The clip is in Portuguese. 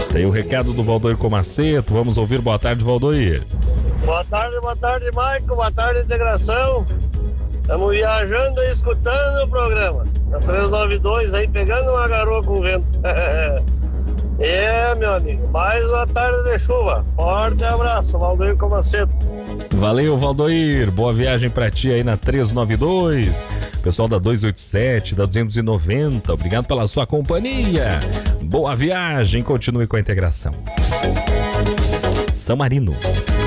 Tem o recado do Valdoir Comaceto, vamos ouvir. Boa tarde, Valdoir. Boa tarde, Maico. Boa tarde, integração. Estamos viajando e escutando o programa. Na 392 aí, pegando uma garoa com vento. Meu amigo, mais uma tarde de chuva. Forte abraço, Valdoir Comaceto. Valeu, Valdoir. Boa viagem pra ti aí na 392. Pessoal da 287, da 290, obrigado pela sua companhia. Boa viagem, continue com a integração. São Marino.